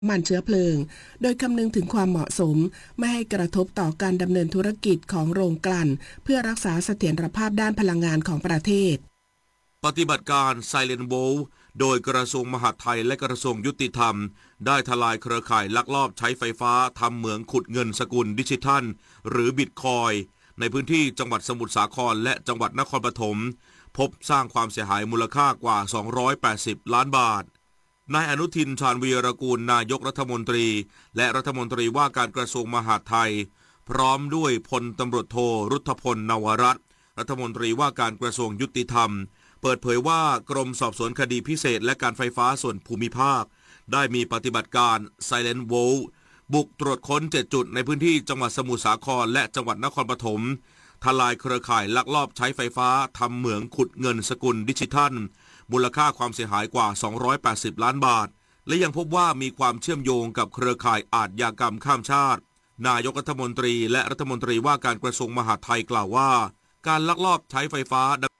มันเชื้อเพลิงโดยคำนึงถึงความเหมาะสมไม่ให้กระทบต่อการดำเนินธุรกิจของโรงกลั่นเพื่อรักษาเสถียรภาพด้านพลังงานของประเทศปฏิบัติการ Silent Wall โดยกระทรวงมหาดไทยและกระทรวงยุติธรรมได้ทลายเครือข่ายลักลอบใช้ไฟฟ้าทำเหมืองขุดเงินสกุลดิจิทัลหรือบิตคอยน์ในพื้นที่จังหวัดสมุทรสาครและจังหวัดนครปฐมพบสร้างความเสียหายมูลค่ากว่า280ล้านบาทนายอนุทินชาญวีรกูลนายกรัฐมนตรีและรัฐมนตรีว่าการกระทรวงมหาดไทยพร้อมด้วยพลตำรวจโทรุทธพลนวรัตน์รัฐมนตรีว่าการกระทรวงยุติธรรมเปิดเผยว่ากรมสอบสวนคดีพิเศษและการไฟฟ้าส่วนภูมิภาคได้มีปฏิบัติการ Silent Wall บุกตรวจค้น7จุดในพื้นที่จังหวัดสมุทรสาครและจังหวัดนครปฐมทลายเครือข่ายลักลอบใช้ไฟฟ้าทำเหมืองขุดเงินสกุลดิจิทัลมูลค่าความเสียหายกว่า280ล้านบาทและยังพบว่ามีความเชื่อมโยงกับเครือข่ายอาชญากรรมข้ามชาตินายกรัฐมนตรีและรัฐมนตรีว่าการกระทรวงมหาดไทยกล่าวว่าการลักลอบใช้ไฟฟ้า